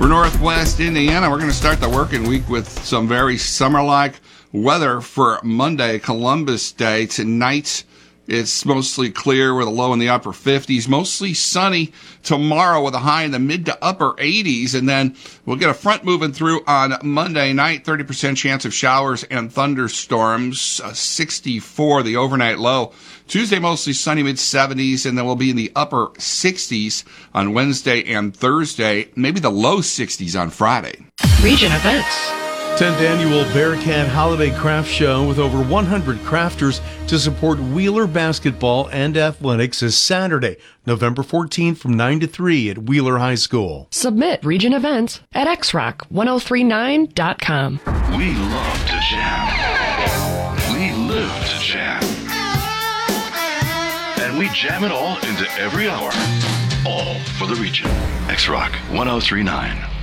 For Northwest Indiana, we're going to start the working week with some very summer-like weather for Monday, Columbus Day. Tonight, it's mostly clear with a low in the upper 50s, mostly sunny tomorrow with a high in the mid to upper 80s. And then we'll get a front moving through on Monday night, 30% chance of showers and thunderstorms, 64 the overnight low. Tuesday, mostly sunny, mid-70s, and then we'll be in the upper 60s on Wednesday and Thursday, maybe the low 60s on Friday. Region events. 10th Annual Bearcat Holiday Craft Show with over 100 crafters to support Wheeler basketball and athletics is Saturday, November 14th from 9 to 3 at Wheeler High School. Submit region events at xrock1039.com. We love to jam. We live to jam. And we jam it all into every hour. All for the region. X-Rock 1039.